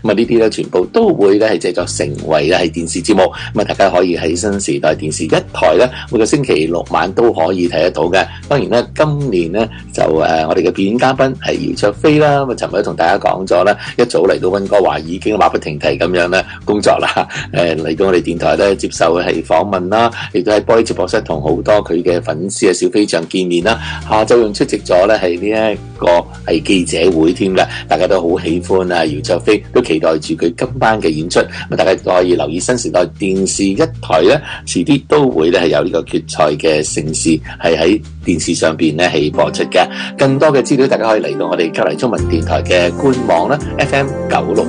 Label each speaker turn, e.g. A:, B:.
A: 咁啊呢啲咧全部都會咧係製作成為咧係電視節目，咁啊大家可以喺新時代電視一台咧每個星期六晚都可以睇得到嘅。當然咧今年咧就我哋嘅表演嘉賓係姚焯菲啦，咁啊尋日都同大家講咗啦，一早嚟到溫哥華已經馬不停蹄咁樣咧工作啦，嚟到我哋電台咧接受係訪問啦，亦都喺玻璃直播室同好多佢嘅粉絲啊小飛象見面啦，下晝仲出席咗咧係呢一個係記者會添嘅，大家都好喜歡啊姚焯菲，都期待住佢今晚嘅演出，咁大家都可以留意新時代電視一台咧，遲啲都會咧係有呢個決賽嘅盛事係喺電視上邊咧係播出嘅。更多嘅資料大家可以嚟到我哋隔離中文電台嘅官網啦 FM 96。